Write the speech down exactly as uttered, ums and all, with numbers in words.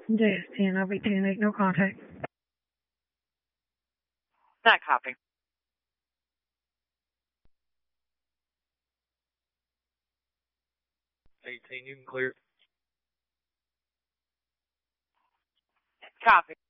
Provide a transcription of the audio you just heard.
J S ten, L V ten eight, no contact. That copy. eighteen, you can clear. Copy.